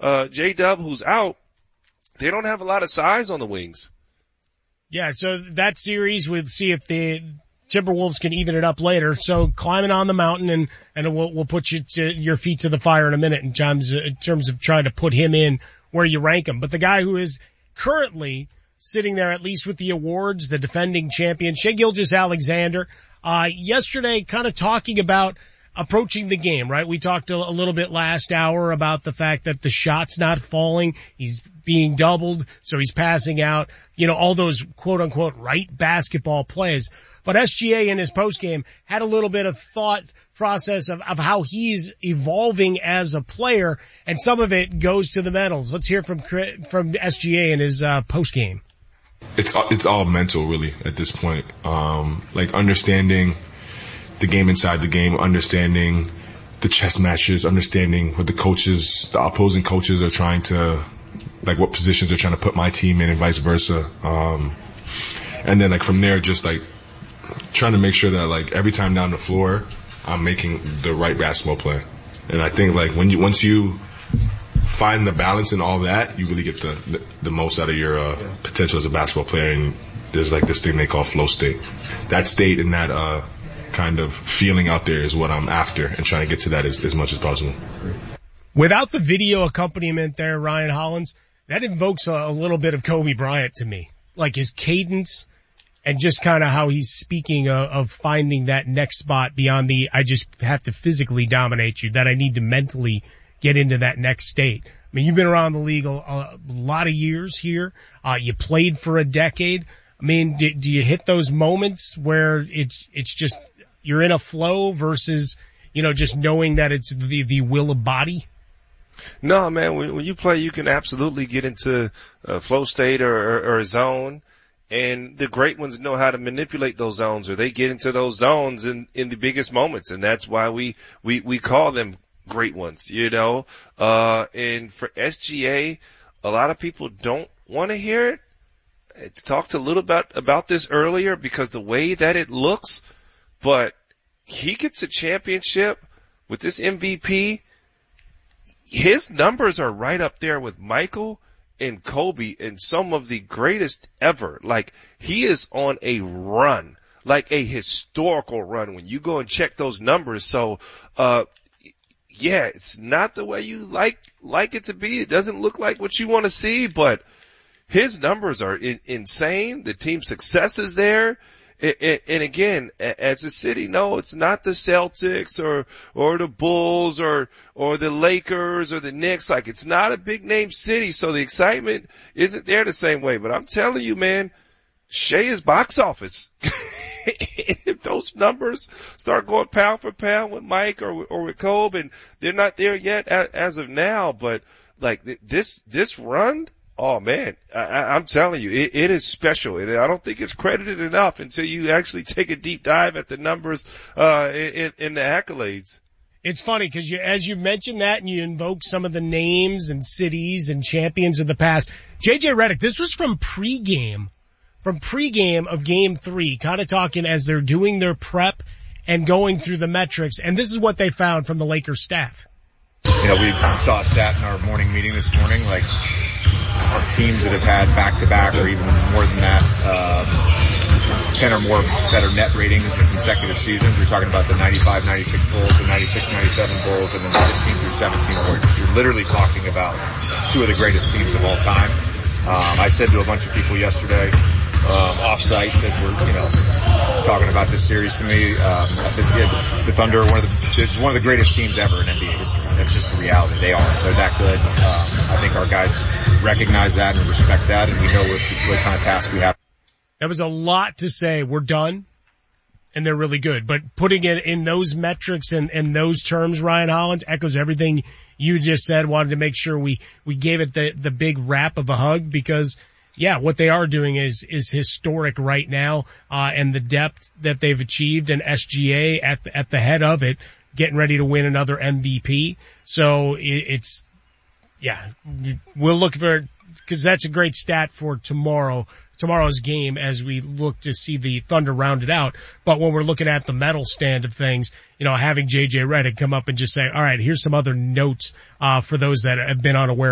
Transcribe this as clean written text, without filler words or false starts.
J-Dub, who's out, they don't have a lot of size on the wings. Yeah, so that series, we'll see if the Timberwolves can even it up later. So climbing on the mountain, and we'll put your feet to the fire in a minute in terms of trying to put him in where you rank him. But the guy who is currently sitting there, at least with the awards, the defending champion, Shai Gilgeous-Alexander, yesterday kind of talking about approaching the game, right? We talked a little bit last hour about the fact that the shot's not falling. He's being doubled, so he's passing out, all those quote unquote right basketball plays. But SGA in his postgame had a little bit of thought process of how he's evolving as a player, and some of it goes to the mentals. Let's hear from SGA in his postgame. It's all mental, really, at this point. Understanding the game inside the game, understanding the chess matches, understanding what the opposing coaches are trying to, what positions they're trying to put my team in and vice versa. And then from there, just trying to make sure that every time down the floor, I'm making the right basketball play. And I think once you find the balance in all that, you really get the most out of your potential as a basketball player. And there's this thing they call flow state. That state and that kind of feeling out there is what I'm after, and trying to get to that as much as possible. Without the video accompaniment there, Ryan Hollins, that invokes a little bit of Kobe Bryant to me. His cadence and just kind of how he's speaking of finding that next spot beyond I just have to physically dominate you, that I need to mentally get into that next state. I mean, you've been around the league a lot of years here. You played for a decade. I mean, do you hit those moments where it's just you're in a flow versus, just knowing that it's the will of body? No, man, when you play, you can absolutely get into a flow state or a zone. And the great ones know how to manipulate those zones, or they get into those zones in the biggest moments. And that's why we call them great ones, And for SGA, a lot of people don't want to hear it. I talked a little bit about this earlier because the way that it looks, but he gets a championship with this MVP. His numbers are right up there with Michael and Kobe and some of the greatest ever. He is on a run, a historical run when you go and check those numbers. So, it's not the way you like it to be. It doesn't look like what you want to see, but his numbers are insane. The team success is there. And again, as a city, no, it's not the Celtics or the Bulls or the Lakers or the Knicks. It's not a big name city, so the excitement isn't there the same way. But I'm telling you, man, Shai is box office. If those numbers start going pound for pound with Mike or with Kobe, and they're not there yet as of now, but this run, oh man, I'm telling you, it is special. And I don't think it's credited enough until you actually take a deep dive at the numbers, in the accolades. It's funny because as you mentioned that and you invoke some of the names and cities and champions of the past, JJ Redick, this was from pregame of game 3, kind of talking as they're doing their prep and going through the metrics. And this is what they found from the Lakers staff. We saw a stat in our morning meeting this morning, our teams that have had back-to-back or even more than that, 10 or more better net ratings in consecutive seasons. We're talking about the 95-96 Bulls, the 96-97 Bulls, and then the 15 through 17 Warriors. You're literally talking about two of the greatest teams of all time. I said to a bunch of people yesterday, off-site that were, talking about this series to me. I said, the Thunder are one of the greatest teams ever in NBA history. That's just the reality. They're that good. I think our guys recognize that and respect that, and we know what kind of task we have. That was a lot to say. We're done, and they're really good. But putting it in those metrics and those terms, Ryan Hollins, echoes everything you just said. Wanted to make sure we gave it the big wrap of a hug because, yeah, what they are doing is historic right now, and the depth that they've achieved, and SGA at the head of it, getting ready to win another MVP. So we'll look for, because that's a great stat for tomorrow's game as we look to see the Thunder rounded out. But when we're looking at the medal stand of things, having JJ Redick come up and just say, all right, here's some other notes, for those that have been unaware